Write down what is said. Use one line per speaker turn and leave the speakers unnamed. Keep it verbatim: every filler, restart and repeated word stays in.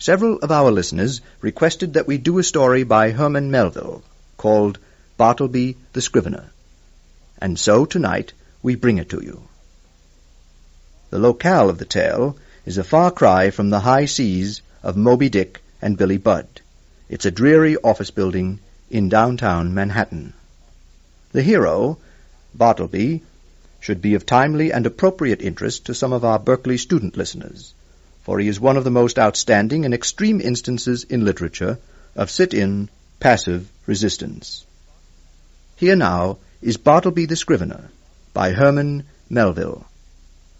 Several of our listeners requested that we do a story by Herman Melville called Bartleby the Scrivener, and so tonight we bring it to you. The locale of the tale is a far cry from the high seas of Moby Dick and Billy Budd. It's a dreary office building in downtown Manhattan. The hero, Bartleby, should be of timely and appropriate interest to some of our Berkeley student listeners, for he is one of the most outstanding and extreme instances in literature of sit-in, passive resistance. Here now is Bartleby the Scrivener by Herman Melville.